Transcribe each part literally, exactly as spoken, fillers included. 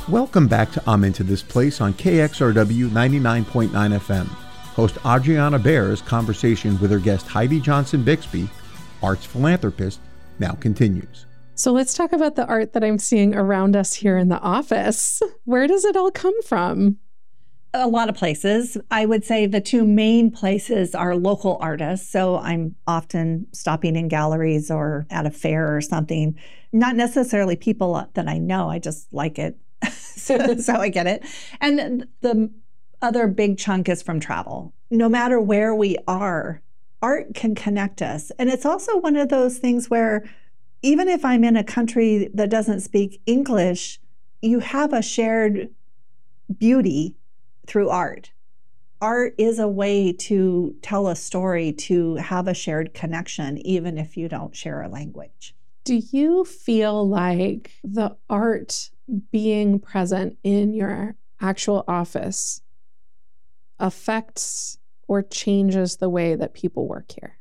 Welcome back to I'm Into This Place on K X R W ninety-nine point nine F M. Host Adriana Bear's conversation with her guest Heidi Johnson Bixby, arts philanthropist, now continues. So let's talk about the art that I'm seeing around us here in the office. Where does it all come from? A lot of places. I would say the two main places are local artists. So I'm often stopping in galleries or at a fair or something. Not necessarily people that I know. I just like it. so, so I get it. And the other big chunk is from travel. No matter where we are, art can connect us. And it's also one of those things where even if I'm in a country that doesn't speak English, you have a shared beauty through art. Art is a way to tell a story, to have a shared connection, even if you don't share a language. Do you feel like the art being present in your actual office affects or changes the way that people work here?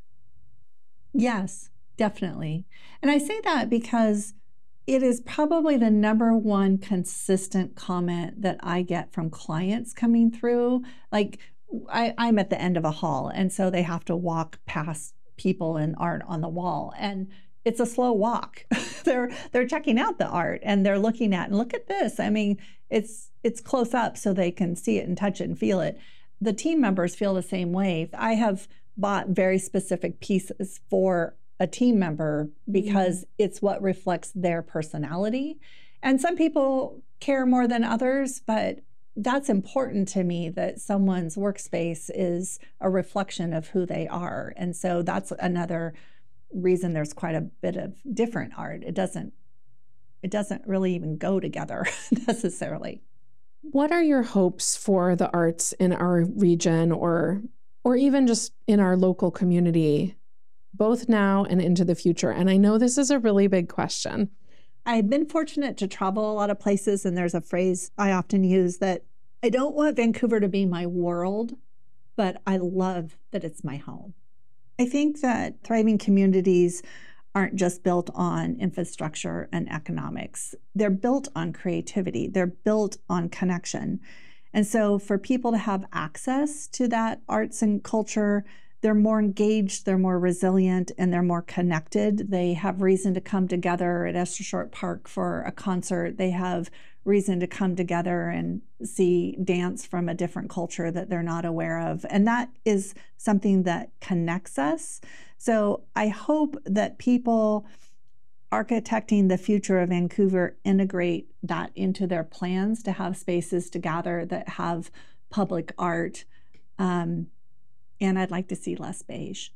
Yes, definitely. And I say that because it is probably the number one consistent comment that I get from clients coming through. Like I, I'm at the end of a hall, and so they have to walk past people and art on the wall. And it's a slow walk. they're they're checking out the art and they're looking at, and look at this. I mean, it's it's close up so they can see it and touch it and feel it. The team members feel the same way. I have bought very specific pieces for a team member because mm-hmm. it's what reflects their personality. And some people care more than others, but that's important to me, that someone's workspace is a reflection of who they are. And so that's another reason there's quite a bit of different art. It doesn't it doesn't really even go together necessarily. What are your hopes for the arts in our region, or or even just in our local community, both now and into the future? And I know this is a really big question. I've been fortunate to travel a lot of places, and there's a phrase I often use that I don't want Vancouver to be my world, but I love that it's my home. I think that thriving communities aren't just built on infrastructure and economics. They're built on creativity. They're built on connection. And so for people to have access to that arts and culture, they're more engaged, they're more resilient, and they're more connected. They have reason to come together at Esther Short Park for a concert. They have reason to come together and see dance from a different culture that they're not aware of. And that is something that connects us. So I hope that people architecting the future of Vancouver integrate that into their plans to have spaces to gather that have public art. Um, and I'd like to see less beige.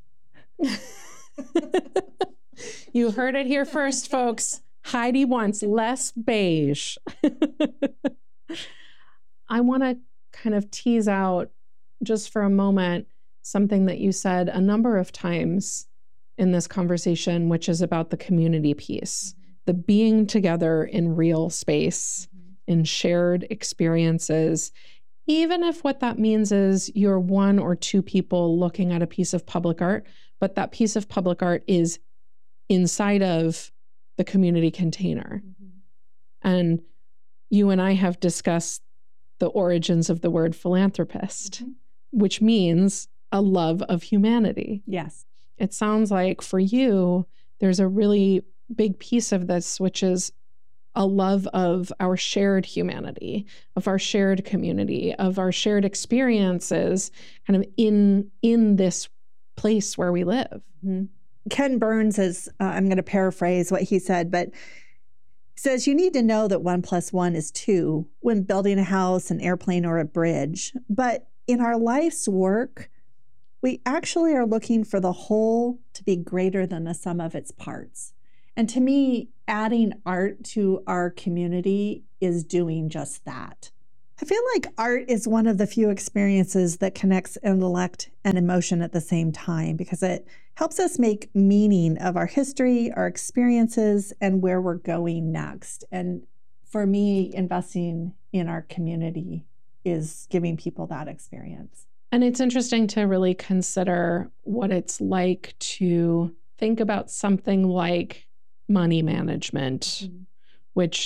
You heard it here first, folks. Heidi wants less beige. I want to kind of tease out just for a moment something that you said a number of times in this conversation, which is about the community piece, mm-hmm. the being together in real space, mm-hmm. in shared experiences, even if what that means is you're one or two people looking at a piece of public art, but that piece of public art is inside of the community container. Mm-hmm. And you and I have discussed the origins of the word philanthropist, mm-hmm. which means a love of humanity. Yes. It sounds like for you, there's a really big piece of this, which is a love of our shared humanity, of our shared community, of our shared experiences kind of in, in this place where we live. Mm-hmm. Ken Burns is, uh, I'm going to paraphrase what he said, but he says, you need to know that one plus one is two when building a house, an airplane, or a bridge. But in our life's work, we actually are looking for the whole to be greater than the sum of its parts. And to me, adding art to our community is doing just that. I feel like art is one of the few experiences that connects intellect and emotion at the same time, because it helps us make meaning of our history, our experiences, and where we're going next. And for me, investing in our community is giving people that experience. And it's interesting to really consider what it's like to think about something like money management, mm-hmm. which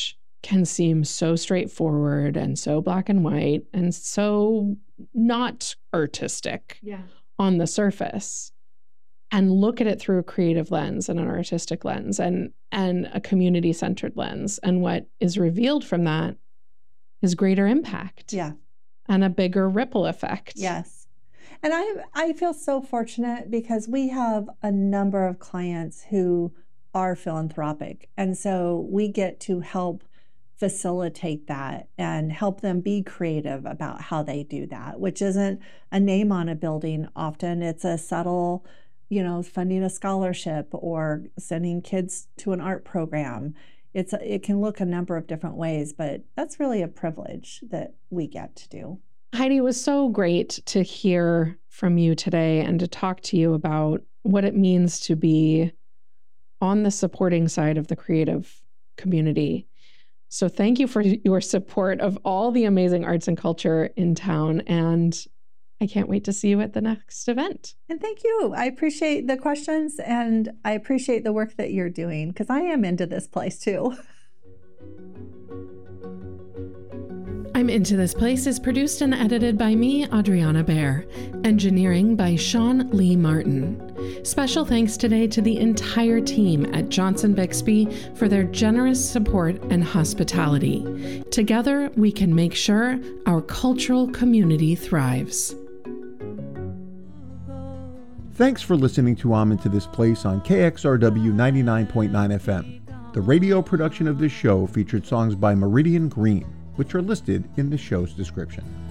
can seem so straightforward and so black and white and so not artistic Yeah. on the surface, and look at it through a creative lens and an artistic lens and and a community-centered lens. And what is revealed from that is greater impact. Yeah. And a bigger ripple effect. Yes. And I I feel so fortunate because we have a number of clients who are philanthropic. And so we get to help facilitate that and help them be creative about how they do that, which isn't a name on a building. Often it's a subtle, you know, funding a scholarship or sending kids to an art program. It's it can look a number of different ways, but that's really a privilege that we get to do. Heidi, it was so great to hear from you today and to talk to you about what it means to be on the supporting side of the creative community. So thank you for your support of all the amazing arts and culture in town. And I can't wait to see you at the next event. And thank you. I appreciate the questions and I appreciate the work that you're doing because I am into this place too. I'm Into This Place is produced and edited by me, Adriana Baer. Engineering by Sean Lee Martin. Special thanks today to the entire team at Johnson Bixby for their generous support and hospitality. Together, we can make sure our cultural community thrives. Thanks for listening to I'm Into This Place on K X R W ninety-nine point nine F M. The radio production of this show featured songs by Meridian Green, which are listed in the show's description.